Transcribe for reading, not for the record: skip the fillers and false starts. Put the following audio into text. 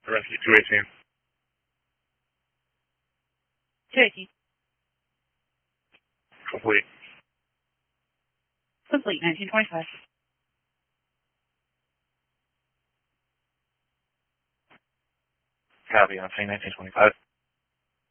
Rescue 218. 218. Complete. Complete, 1925. Copy, I'm saying 1925.